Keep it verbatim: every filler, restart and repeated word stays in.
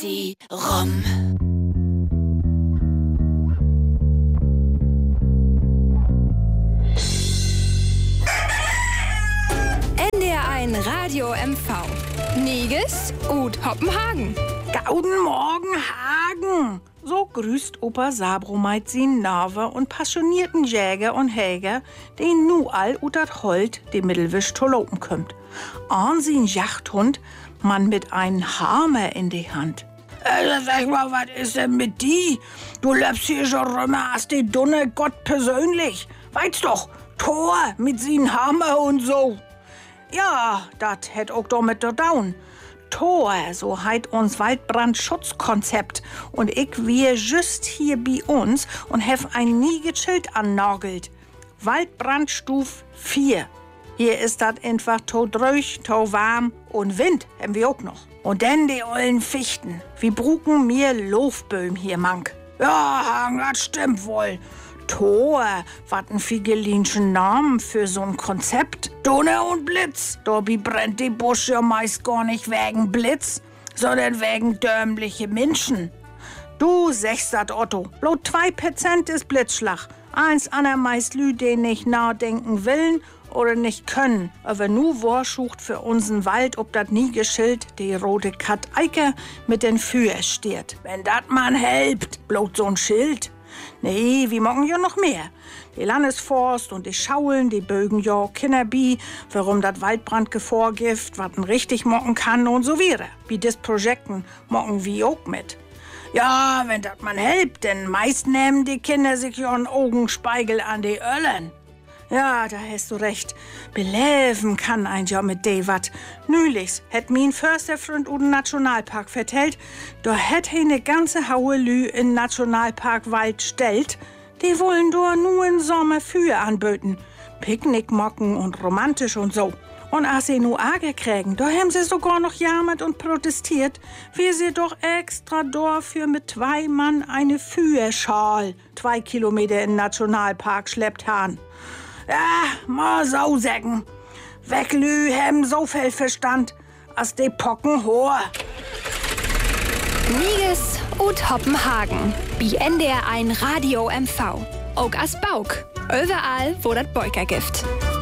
Resti rum. N D R eins Radio M V. Niges und Hoppenhagen. Gauden Morgen, Hagen! So grüßt Opa Sabro mit sin Narve und passionierten Jäger und Häger, den nu all utat Holt dem Mittelwisch tolopen kümmt. An sin Jachthund, man mit einem Hammer in die Hand. Äh, sag mal, was ist denn mit die? Du lebst hier schon rümmer als die Dunne Gott persönlich. Weißt doch, Tor mit sin Hammer und so. Ja, dat hätt auch damit da down. Tor, so heit uns Waldbrandschutzkonzept. Und ich wir just hier bei uns und hef ein nie gechillt annagelt. Waldbrandstuf vier. Hier ist dat einfach to dröch, to warm und Wind haben wir auch noch. Und denn die ollen Fichten. Wir bruken mir Lofböhm hier, Mank. Ja, das stimmt wohl. Tor, wat ein figelinschen Namen für so'n Konzept. Donner und Blitz. Dobby brennt die Busch ja meist gar nicht wegen Blitz, sondern wegen dämliche Menschen. Du sagst dat, Otto. Bloß zwei Prozent ist Blitzschlag. Eins aner meist Lü, die nicht nachdenken willen oder nicht können. Aber nu worschucht für unseren Wald, ob dat nie geschilt, die rote Kat Eiker mit den Führ steht. Wenn dat man helpt, bloß so'n Schild. Nee, wir mocken ja noch mehr. Die Landesforst und die Schaulen, die bögen ja Kinderbi, warum dat Waldbrandgevorgift, wat man richtig mocken kann und so wäre. Wie des Projekten mocken wir auch mit. Ja, wenn dat man helpt, denn meist nehmen die Kinder sich ja einen Augenspiegel an die Öllen. Ja, da hast du recht. Beleven kann ein ja mit de wat. Nülichs hätt min Försterfreund u den Nationalpark vertellt, da hätt he ne ganze Haue Lü in Nationalpark Wald stellt. Die wollen do nur in Sommer für anböten. Picknickmocken und romantisch und so. Und als sie nu Ärger kriegen, da haben sie sogar noch jammert und protestiert, wie sie doch extra dafür mit zwei Mann eine Führschal zwei Kilometer in den Nationalpark schleppt han. Ja, mal so sagen. Weglü hem so viel Verstand, als de Pocken hoher. Niges und Hoppenhagen. Bi N D R eins Radio M V. Auch as Bauk. Überall, wo dat Beuker gibt.